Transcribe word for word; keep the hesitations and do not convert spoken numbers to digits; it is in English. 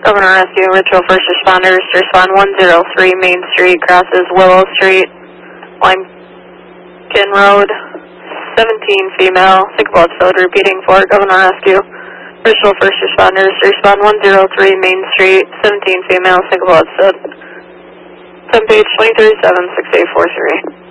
Governor Rescue, Ritual First Responders to respond one zero three Main Street, crosses Willow Street, Limekin Road, seventeen female, sick blood filled, repeating for Governor Rescue. Ritual First Responders to respond one zero three Main Street, seventeen female, sick blood filled. ten page twenty thirty-seven, six eight four three.